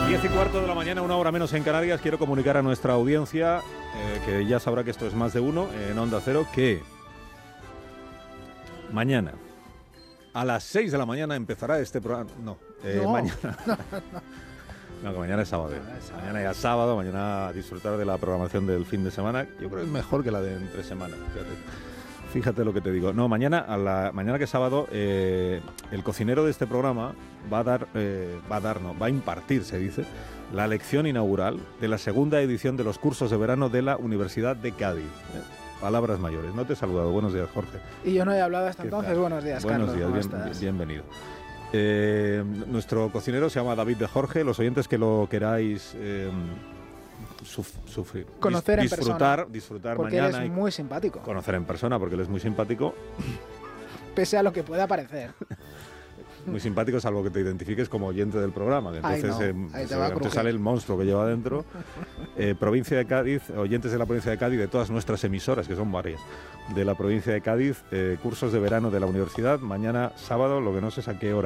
10:15 de la mañana, una hora menos en Canarias. Quiero comunicar a nuestra audiencia, que ya sabrá que esto es más de uno, en Onda Cero, que mañana a las 6 de la mañana empezará este programa. Mañana. No, que mañana es sábado. Mañana ya es sábado, mañana a disfrutar de la programación del fin de semana. Yo creo que es mejor que la de entre semana. Fíjate lo que te digo. No, mañana que es sábado, el cocinero de este programa va a impartir, se dice, la lección inaugural de la segunda edición de los cursos de verano de la Universidad de Cádiz. Palabras mayores. No te he saludado. Buenos días, Jorge. Y yo no he hablado hasta entonces. Tal? Buenos días, Carlos. Buenos días, bienvenido. Nuestro cocinero se llama David de Jorge. Los oyentes que lo queráis conocer en persona, disfrutar porque mañana. Él es muy simpático. Conocer en persona, porque él es muy simpático. Pese a lo que pueda parecer. Muy simpático, salvo que te identifiques como oyente del programa. Que entonces te sale el monstruo que lleva dentro. Provincia de Cádiz, oyentes de la provincia de Cádiz, de todas nuestras emisoras, que son varias, de la provincia de Cádiz, cursos de verano de la universidad. Mañana sábado, lo que no sé es a qué hora.